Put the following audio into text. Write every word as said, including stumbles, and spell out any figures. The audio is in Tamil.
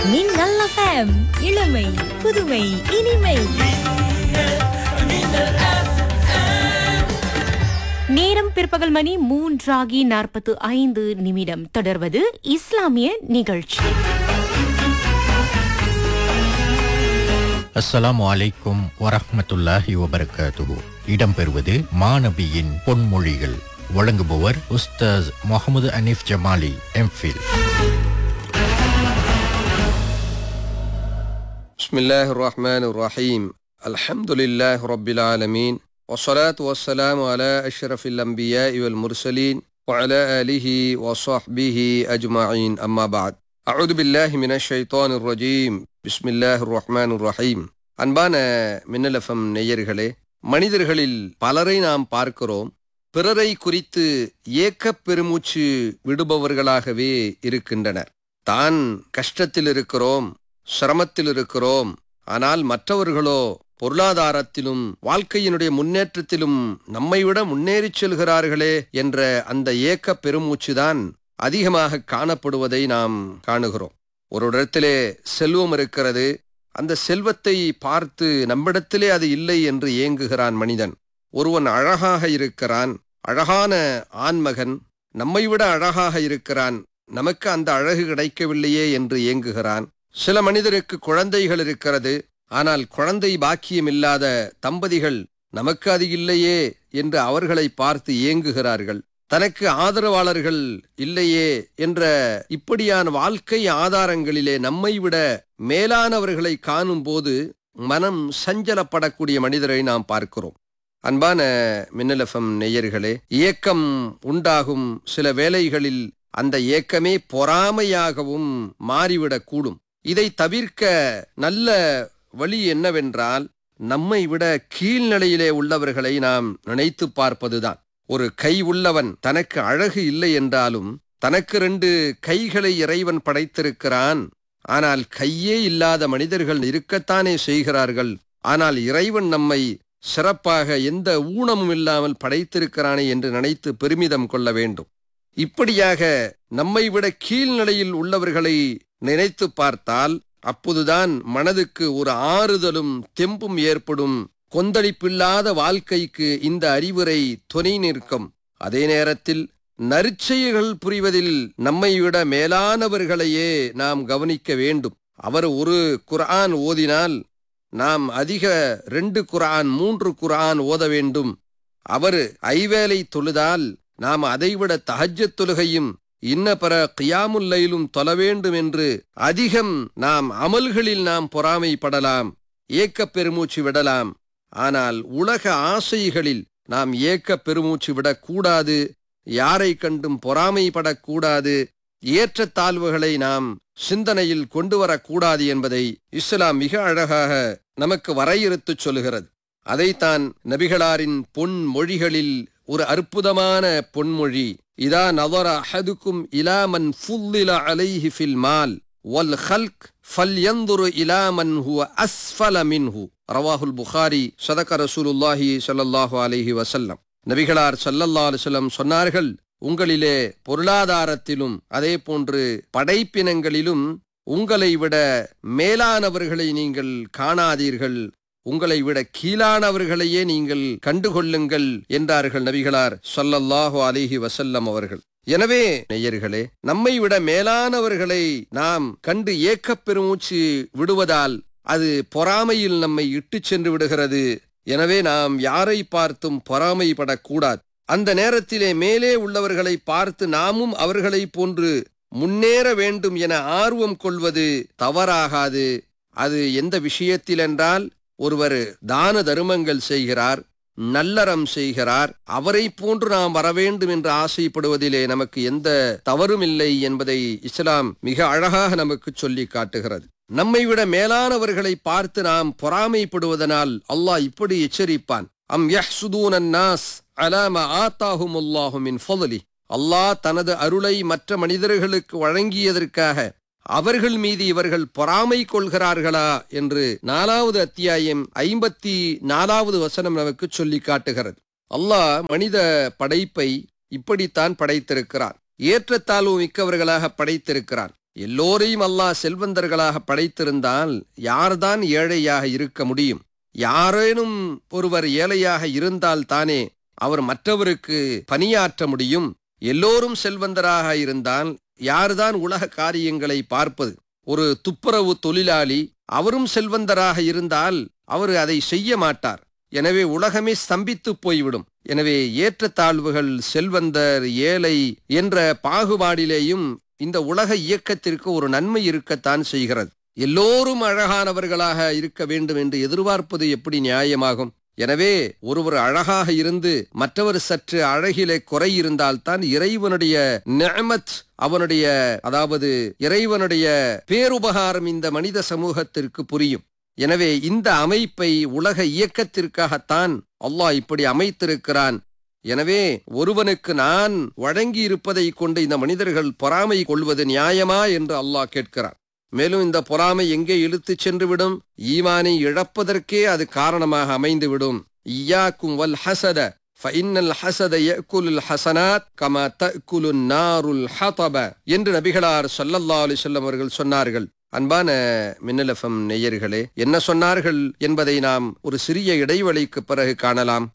மின்னல் எஃப்எம், இளமை புதுமை இனிமை. நேரம் பிற்பகல் மணி மூன்றாகி நாற்பத்து ஐந்து நிமிடம். தொடர்வது இஸ்லாமிய நிகழ்ச்சி. அஸ்ஸலாமு அலைக்கும் வரஹ்மத்துல்லாஹி வபரகாத்துஹு. இடம்பெறுவது மாநபியின் பொன்மொழிகள். வழங்குபவர் உஸ்தாஸ் முகமது அனீஃப் ஜமாலி, எம்ஃபில். பிஸ்மில்லாஹிர் ரஹ்மானிர் ரஹீம். அல்ஹம்துலில்லாஹி ரப்பில் ஆலமீன். வஸ்ஸலாத்து வஸ்ஸலாமு அலா அஷ்ரஃபில் அன்பியாஇ வல் முர்சலீன் வ அலா ஆலிஹி வ ஸஹ்பிஹி அஜ்மஈன். அம்மா பஅத். அஊது பில்லாஹி மினஷ் ஷைத்தானிர் ரஜீம். பிஸ்மில்லாஹிர் ரஹ்மானிர் ரஹீம். அன்பான மின்னல் எஃப்எம் நேயர்களே, மனிதர்களில் பலரை நாம் பார்க்கிறோம், பிறரை குறித்து ஏக்கப் பெருமூச்சு விடுபவர்களாகவே இருக்கின்றனர். தான் கஷ்டத்தில் இருக்கிறோம், சிரமத்தில் இருக்கிறோம், ஆனால் மற்றவர்களோ பொருளாதாரத்திலும் வாழ்க்கையினுடைய முன்னேற்றத்திலும் நம்மை விட முன்னேறிச் செல்கிறார்களே என்ற அந்த ஏக்க பெருமூச்சுதான் அதிகமாக காணப்படுவதை நாம் காணுகிறோம். ஒரு இடத்திலே செல்வம் இருக்கிறது, அந்த செல்வத்தை பார்த்து நம்மிடத்திலே அது இல்லை என்று ஏங்குகிறான் மனிதன். ஒருவன் அழகாக இருக்கிறான், அழகான ஆண்மகன், நம்மை விட அழகாக இருக்கிறான், நமக்கு அந்த அழகு கிடைக்கவில்லையே என்று ஏங்குகிறான். சில மனிதருக்கு குழந்தைகள் இருக்கிறது, ஆனால் குழந்தை பாக்கியம் இல்லாத தம்பதிகள் நமக்கு அது இல்லையே என்று அவர்களை பார்த்து ஏங்குகிறார்கள். தனக்கு ஆதரவாளர்கள் இல்லையே என்ற இப்படியான வாழ்க்கை ஆதாரங்களிலே நம்மை விட மேலானவர்களை காணும் போது மனம் சஞ்சலப்படக்கூடிய மனிதரை நாம் பார்க்கிறோம். அன்பான மின்னல் எஃப்எம் நேயர்களே, ஏக்கம் உண்டாகும் சில வேளைகளில் அந்த ஏக்கமே பொறாமையாகவும் மாறிவிடக்கூடும். இதை தவிர்க்க நல்ல வழி என்னவென்றால், நம்மை விட கீழ்நிலையிலே உள்ளவர்களை நாம் நினைத்து பார்ப்பதுதான். ஒரு கை உள்ளவன் தனக்கு அழகு இல்லை என்றாலும் தனக்கு ரெண்டு கைகளை இறைவன் படைத்திருக்கிறான். ஆனால் கையே இல்லாத மனிதர்கள் இருக்கத்தானே செய்கிறார்கள். ஆனால் இறைவன் நம்மை சிறப்பாக எந்த ஊனமும் இல்லாமல் படைத்திருக்கிறானே என்று நினைத்து பெருமிதம் கொள்ள வேண்டும். இப்படியாக நம்மை விட கீழ்நிலையில் உள்ளவர்களை நினைத்து பார்த்தால் அப்போதுதான் மனதுக்கு ஒரு ஆறுதலும் தெம்பும் ஏற்படும். கொந்தளிப்பில்லாத வாழ்க்கைக்கு இந்த அறிவுரை துணை நிற்கும். அதே நேரத்தில் நற்செயல்கள் புரிவதில் நம்மை விட மேலானவர்களையே நாம் கவனிக்க வேண்டும். அவர் ஒரு குர்ஆன் ஓதினால் நாம் அதிக ரெண்டு குர்ஆன் மூன்று குர்ஆன் ஓத வேண்டும். அவர் ஐவேளை தொழுதால் நாம் அதைவிட தஹஜ்ஜத் தொழுகையும் இன்ன பிற கியாமுல் லைலும் தொழ வேண்டும் என்று அதிகம் நாம் அமல்களில் நாம் பொறாமைப்படலாம், ஏக்க பெருமூச்சு விடலாம். ஆனால் உலக ஆசைகளில் நாம் ஏக்க பெருமூச்சு விடக்கூடாது, யாரை கண்டும் பொறாமைப்படக்கூடாது, ஏற்றத்தாழ்வுகளை நாம் சிந்தனையில் கொண்டு வரக்கூடாது என்பதை இஸ்லாம் மிக அழகாக நமக்கு வரையறுத்துச் சொல்கிறது. அதைத்தான் நபிகளாரின் பொன் மொழிகளில் ஒரு அற்புதமான பொன்மொழி, இதா நதர அஹதுக்கும் இலா மன் ஃபுல்லில அலைஹி ஃபில் மால் வல் ஹல்க் ஃபல்யன்துரு இலா மன் ஹுவ அஸ்ஃபல மின்ஹு. ரவாஹுல் புகாரி. ஸதக ரசூலுல்லாஹி ஸல்லல்லாஹு அலைஹி வஸல்லம். நபிகளார் ஸல்லல்லாஹு அலைஹி வஸல்லம் சொன்னார்கள், உங்களிலே பொருளாதாரத்திலும் அதே போன்று படைப்பினங்களிலும் உங்களை விட மேலானவர்களை நீங்கள் காணாதீர்கள், உங்களை விட கீழானவர்களையே நீங்கள் கண்டுகொள்ளுங்கள் என்றார்கள் நபிகளார் ஸல்லல்லாஹு அலைஹி வஸல்லம் அவர்கள். எனவே நேயர்களே, நம்மை விட மேலானவர்களை நாம் கண்டு ஏக்கப் பெருமூச்சு விடுவதால் அது பொறாமையில் நம்மை இட்டு சென்று விடுகிறது. எனவே நாம் யாரை பார்த்தும் பொறாமைப்படக்கூடாது. அந்த நேரத்திலே மேலே உள்ளவர்களை பார்த்து நாமும் அவர்களை போன்று முன்னேற வேண்டும் என ஆர்வம் கொள்வது தவறாகாது. அது எந்த விஷயத்தில் என்றால், ஒருவர் தான தருமங்கள் செய்கிறார், நல்லறம் செய்கிறார், அவரை போன்று நாம் வர வேண்டும் என்று ஆசைப்படுவதிலே நமக்கு எந்த தவறும் இல்லை என்பதை இஸ்லாம் மிக அழகாக நமக்கு சொல்லி காட்டுகிறது. நம்மை விட மேலானவர்களை பார்த்து நாம் பொறாமைப்படுவதனால் அல்லாஹ் இப்படி எச்சரிப்பான், அம் யஹ்சுதூன அன்னாஸ் அலா மா ஆதாஹுமுல்லாஹு மின் ஃபضலி. அல்லாஹ் தனது அருளை மற்ற மனிதர்களுக்கு வழங்கியதற்காக அவர்கள் மீது இவர்கள் பொறாமை கொள்கிறார்களா என்று நாலாவது அத்தியாயம் ஐம்பத்தி நாலாவது வசனம் நமக்கு சொல்லி காட்டுகிறது. அல்லாஹ் மனித படைப்பை இப்படித்தான் படைத்திருக்கிறான். ஏற்றத்தாழ்வு மிக்கவர்களாக படைத்திருக்கிறான். எல்லோரையும் அல்லாஹ் செல்வந்தர்களாக படைத்திருந்தால் யார்தான் ஏழையாக இருக்க முடியும்? யாரேனும் ஒருவர் ஏழையாக இருந்தால் தானே அவர் மற்றவருக்கு பணியாற்ற முடியும். எல்லோரும் செல்வந்தராக இருந்தால் யார்தான் உலக காரியங்களை பார்ப்பது? ஒரு துப்புரவு தொழிலாளி அவரும் செல்வந்தராக இருந்தால் அவர் அதை செய்ய மாட்டார். எனவே உலகமே ஸ்தம்பித்து போய்விடும். எனவே ஏற்றத்தாழ்வுகள், செல்வந்தர் ஏழை என்ற பாகுபாடிலேயும் இந்த உலக இயக்கத்திற்கு ஒரு நன்மை இருக்கத்தான் செய்கிறது. எல்லோரும் அழகானவர்களாக இருக்க வேண்டும் என்று எதிர்பார்ப்பது எப்படி நியாயமாகும்? எனவே ஒருவர் அழகாக இருந்து மற்றவர் சற்று அழகிலே குறை இருந்தால்தான் இறைவனுடைய நிஅமத், அவனுடைய அதாவது இறைவனுடைய பேருபகாரம் இந்த மனித சமூகத்திற்கு புரியும். எனவே இந்த அமைப்பை உலக இயக்கத்திற்காகத்தான் அல்லாஹ் இப்படி அமைத்திருக்கிறான். எனவே ஒருவனுக்கு நான் வழங்கி இருப்பதை கொண்டு இந்த மனிதர்கள் பொறாமை கொள்வது நியாயமா என்று அல்லாஹ் கேட்கிறான். மேலும் இந்த பொறாமை எங்கே இழுத்துச் சென்றுவிடும்? ஈமானை இழப்பதற்கே அது காரணமாக அமைந்துவிடும். இய்யாக்கும் வல் ஹஸத ஃபஇன்னல் ஹஸத யஅகுலுல் ஹஸனாத் கமா தஅகுலுன் நாருல் ஹதப என்று நபிகளார் ஸல்லல்லாஹு அலைஹி வஸல்லம் அவர்கள் சொன்னார்கள். அன்பான மின்னல் எஃப்எம் நேயர்களே, என்ன சொன்னார்கள் என்பதை நாம் ஒரு சிறிய இடைவெளிக்கு பிறகு காணலாம்.